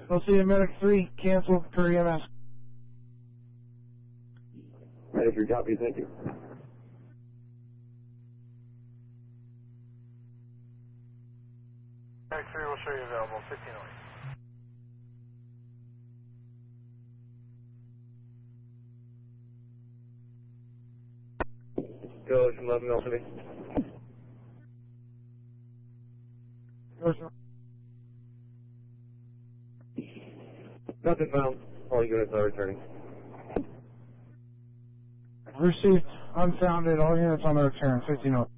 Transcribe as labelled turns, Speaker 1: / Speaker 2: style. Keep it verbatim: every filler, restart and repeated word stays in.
Speaker 1: We'll see you, Medic three. Cancel per E M S.
Speaker 2: Ready for your copy, thank you.
Speaker 3: Medic three will show you available, fifteen oh eight.
Speaker 2: Go, Ocean eleven, Melody.
Speaker 1: Ocean.
Speaker 2: Nothing found. All units are returning.
Speaker 1: Received. Unfounded. All units on the return. fifteen oh.